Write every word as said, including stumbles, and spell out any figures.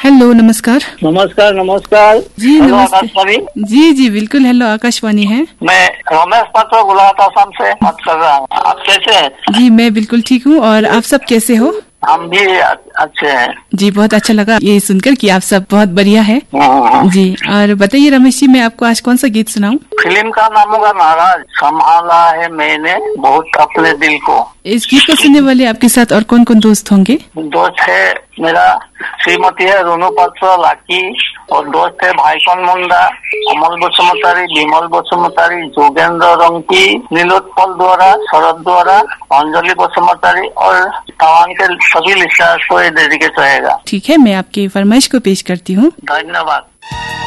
Hello, नमस्कार। नमस्कार नमस्कार जी नमस्कार। जी जी बिल्कुल। हेलो, आकाशवाणी है। मैं रमेश पात्र गुलाट आसाम से बात कर रहा हूँ। आप कैसे हैं? जी मैं बिल्कुल ठीक हूँ। और आप सब कैसे हो? हम भी अच्छे हैं जी, बहुत अच्छा लगा ये सुनकर कि आप सब बहुत बढ़िया है। जी, और बताइए रमेश जी, मैं आपको आज कौन सा गीत सुनाऊं? फिल्म का नाम होगा नाराज, संभाला है मैंने बहुत अपने दिल को। इस गीत को सुनने वाले आपके साथ और कौन कौन दोस्त होंगे? दोस्त है मेरा श्रीमती है रोनू पात्र लाकी, और दोस्त है भाईकन मुंडा, अमल बसुमतारी, विमल बसुमतारी, जोगेंद्र रंकी, नीलोत्पल द्वारा, शरद द्वारा, अंजलि बसुमतारी और तवांग के सभी लिस्टर्स को ये डेडिकेट रहेगा। ठीक है, मैं आपकी फरमाइश को पेश करती हूँ। धन्यवाद।